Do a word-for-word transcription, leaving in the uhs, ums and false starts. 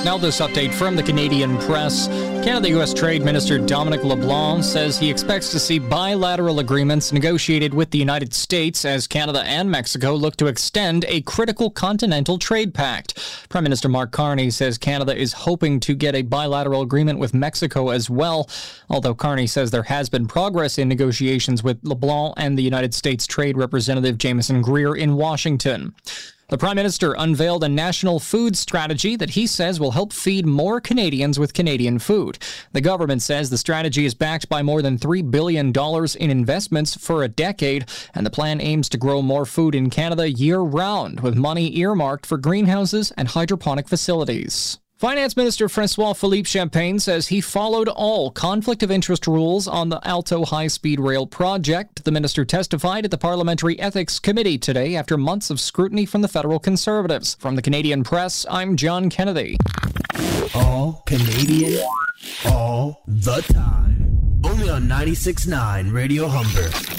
Now this update from the Canadian Press. Canada-U S Trade Minister Dominic LeBlanc says he expects to see bilateral agreements negotiated with the United States as Canada and Mexico look to extend a critical continental trade pact. Prime Minister Mark Carney says Canada is hoping to get a bilateral agreement with Mexico as well, although Carney says there has been progress in negotiations with LeBlanc and the United States Trade Representative Jameson Greer in Washington. The Prime Minister unveiled a national food strategy that he says will help feed more Canadians with Canadian food. The government says the strategy is backed by more than three billion dollars in investments for a decade, and the plan aims to grow more food in Canada year-round, with money earmarked for greenhouses and hydroponic facilities. Finance Minister François-Philippe Champagne says he followed all conflict of interest rules on the Alto high-speed rail project. The minister testified at the Parliamentary Ethics Committee today after months of scrutiny from the federal Conservatives. From the Canadian Press, I'm John Kennedy. All Canadian, all the time. Only on ninety-six point nine Radio Humber.